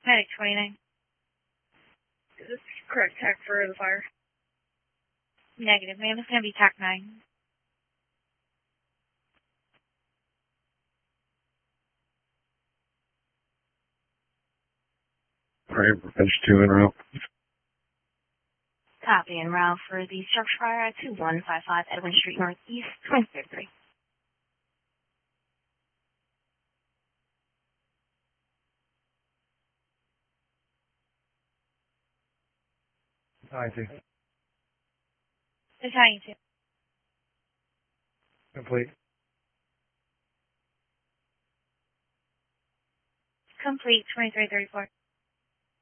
Medic 29. Is this correct TAC for the fire? Negative, ma'am. It's going to be TAC 9. Alright, Revenge 2 en route. Copy en route for the structure fire at 2155 Edwin Street Northeast, 2033. Battalion 2. Battalion 2. Complete. Complete, 2334.